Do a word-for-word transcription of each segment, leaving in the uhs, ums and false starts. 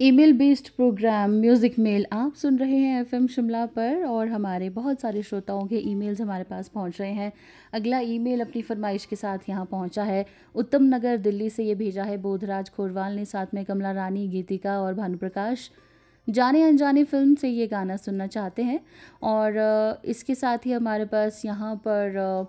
Email based programme music mail आप सुन रहे हैं एफएम शिमला पर और हमारे बहुत सारे श्रोताओं के ईमेल्स हमारे पास पहुंच रहे हैं। अगला ईमेल अपनी फरमाइश के साथ यहां पहुंचा है उत्तम नगर दिल्ली से। ये भेजा है बोधराज खोरवाल ने, साथ में कमला रानी, गीतिका और भानुप्रकाश। जाने अनजाने फिल्म से ये गाना सुनना चाहते हैं। और इसके साथ ही हमारे पास यहाँ पर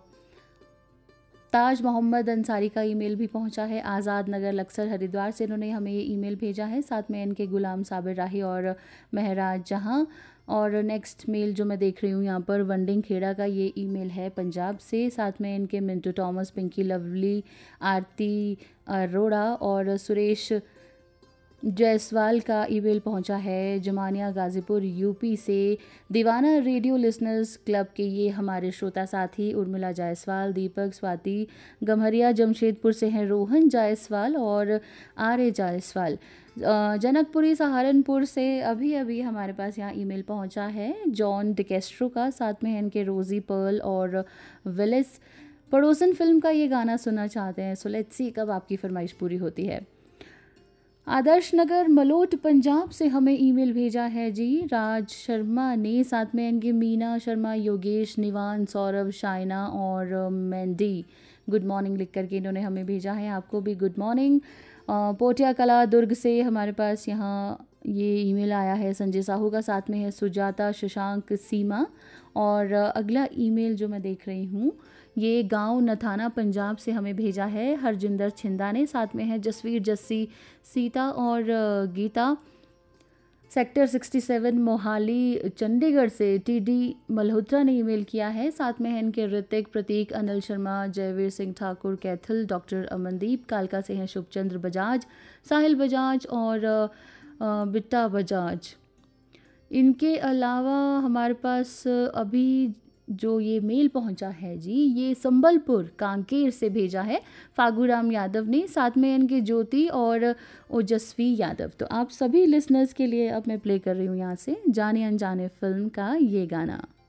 ताज मोहम्मद अंसारी का ईमेल भी पहुंचा है। आज़ाद नगर लक्सर हरिद्वार से इन्होंने हमें ये ईमेल भेजा है, साथ में इनके गुलाम साबिर राही और महराज जहां। और नेक्स्ट मेल जो मैं देख रही हूँ यहाँ पर वंडिंग खेड़ा का ये ईमेल है पंजाब से, साथ में इनके मिंटू टॉमस, पिंकी लवली, आरती अरोड़ा और सुरेश जायसवाल का ईमेल पहुंचा है जमानिया गाज़ीपुर यूपी से। दीवाना रेडियो लिसनर्स क्लब के ये हमारे श्रोता साथी उर्मिला जायसवाल, दीपक, स्वाति गम्हरिया जमशेदपुर से हैं रोहन जायसवाल और आर्य जायसवाल। जनकपुरी सहारनपुर से अभी अभी हमारे पास यहाँ ईमेल पहुंचा है जॉन डिकेस्ट्रो का, साथ में हैं इनके रोज़ी पर्ल और विलिस। पड़ोसन फिल्म का ये गाना सुनना चाहते हैं, सो लेट्स सी कब आपकी फरमाइश पूरी होती है। आदर्श नगर मलोट पंजाब से हमें ईमेल भेजा है जी राज शर्मा ने, साथ में इनके मीना शर्मा, योगेश, निवान, सौरभ, शाइना और मैंडी। गुड मॉर्निंग लिख करके इन्होंने हमें भेजा है, आपको भी गुड मॉर्निंग। पोटिया कला दुर्ग से हमारे पास यहाँ ये ईमेल आया है संजय साहू का, साथ में है सुजाता, शशांक, सीमा। और अगला ईमेल जो मैं देख रही हूँ ये गांव नथाना पंजाब से हमें भेजा है हरजिंदर छिंदा ने, साथ में है जसवीर, जस्सी, सीता और गीता। सेक्टर सड़सठ मोहाली चंडीगढ़ से टीडी मल्होत्रा ने ईमेल किया है, साथ में है इनके ऋतिक, प्रतीक, अनिल शर्मा, जयवीर सिंह ठाकुर, कैथल, डॉक्टर अमनदीप। कालका से हैं शुभचंद्र बजाज, साहिल बजाज और बिट्टा बजाज। इनके अलावा हमारे पास अभी जो ये मेल पहुंचा है जी ये संबलपुर कांकेर से भेजा है फागूराम यादव ने, साथ में इनके ज्योति और ओजस्वी यादव। तो आप सभी लिसनर्स के लिए अब मैं प्ले कर रही हूँ यहाँ से जाने अनजाने फिल्म का ये गाना।